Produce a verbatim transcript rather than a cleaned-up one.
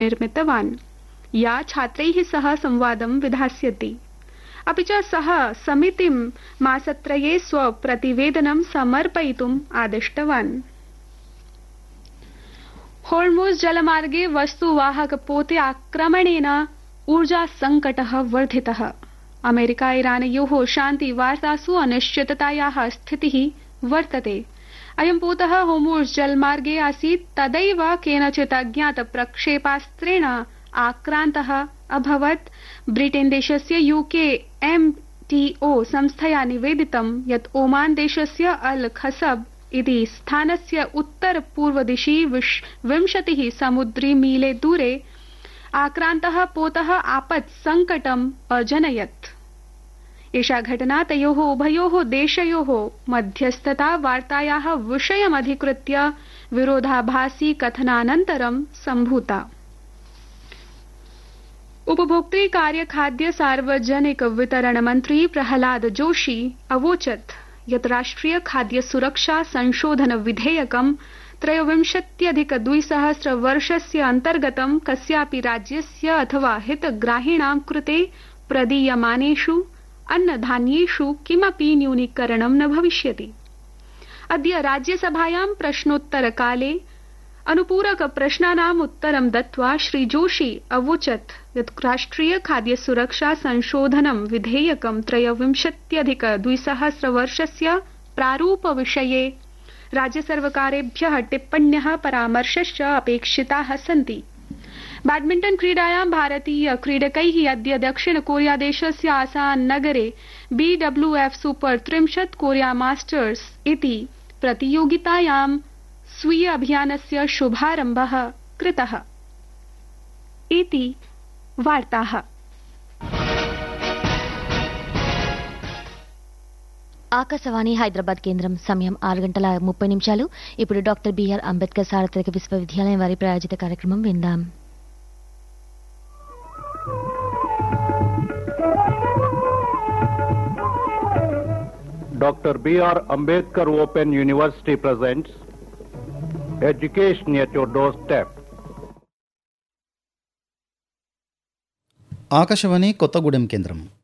निर्मितवान्, या छात्रैः सह संवादं विधास्यति। अपि च सः समितिं मासत्रये स्वप्रतिवेदनं समर्पयितुम् आदिष्टवान्। होर्मुज़ जलमार्गे वस्तुवाहकपोते आक्रमणेन ऊर्जा संकटः वर्धितः। अमेरिका ईरानयोः शान्तिवार्तासु अनिश्चिततायाः स्थितिः वर्तते। अयं पोतः होर्मुज़ जलमार्गे आसीत्, तदैव केनचित् अज्ञात प्रक्षेपास्त्रेण आक्रान्तः अभवत्। ब्रिटेन देशस्य यूके एम टी ओ संस्थया निवेदितं यत् ओमान देशस्य अल खसब इति स्थानस्य उत्तर पूर्वदिशि विंशतिः समुद्री मीले दूरे आक्रान्तः पोतः आपत् संकटम् अजनयत्। एषा घटना तयोः उभयोः देशयोः मध्यस्थता वार्तायाः विषयमधिकृत्य विरोधाभासी कथनानन्तरं सम्भूता। उपभोक्तृ कार्य खाद्य सार्वजनिक वितरण मंत्री प्रहलाद जोशी अवोचत् यत् राष्ट्रिय खाद्य सुरक्षा संशोधन विधेयकं त्रयोविंशत्यधिक द्विसहस्र वर्षस्य अन्तर्गतं कस्यापि राज्यस्य अथवा हितग्राहिणां कृते प्रदीयमानेषु अन्नधान्येषु किमपि न्यूनीकरणं न भविष्यति। अद्य राज्यसभायां प्रश्नोत्तरकाले अनुपूरक प्रश्नानाम् उत्तरं दत्त्वा श्री जोशी अवोचत् यत् राष्ट्रिय खाद्य सुरक्षा संशोधनं विधेयकं त्रयोविंशत्यधिक द्विसहस्र वर्षस्य प्रारूप विषये राज्यसर्वकारेभ्यः टिप्पण्यः परामर्शश्च अपेक्षिताः सन्ति। बैडमिण्टन क्रीडायां भारतीय क्रीडकैः अद्य दक्षिण कोरिया देशस्य आसान नगरे बी डब्ल्यू एफ सुपर त्रिंशत् कोरिया मास्टर्स इति प्रतियोगितायां स्वीय अभियानस्य शुभारम्भः कृतः इति वार्ताः। ఆకాశవాణి హైదరాబాద్ కేంద్రం సమయం ఆరు గంటల ముప్పై నిమిషాలు. ఇప్పుడు డాక్టర్ బిఆర్ అంబేద్కర్ సార్వత్రిక విశ్వవిద్యాలయం వారి ప్రాయోజిత కార్యక్రమం విందాం. Doctor B R Ambedkar Open University presents Education at your doorstep. Akashvani Kothagudem కేంద్రం.